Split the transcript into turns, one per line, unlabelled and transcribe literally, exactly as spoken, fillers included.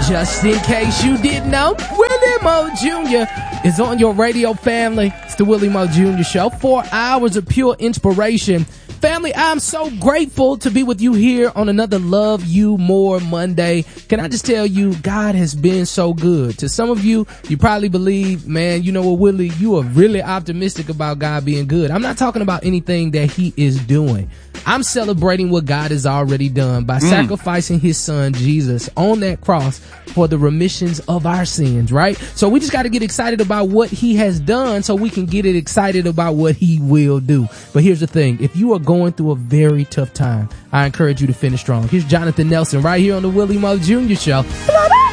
Just in case you didn't know, Willie Moe Junior is on your radio, family. It's the Willie Moe Junior Show. Four hours of pure inspiration. Family, I'm so grateful to be with you here on another Love You More Monday. Can I just tell you, God has been so good. To some of you, you probably believe, man, you know what, Willie, you are really optimistic about God being good. I'm not talking about anything that he is doing. I'm celebrating what God has already done by mm. sacrificing his son Jesus on that cross for the remissions of our sins, right? So we just got to get excited about what he has done so we can get it excited about what he will do. But here's the thing. If you are going through a very tough time, I encourage you to finish strong. Here's Jonathan Nelson right here on the Willie Moe Junior Show.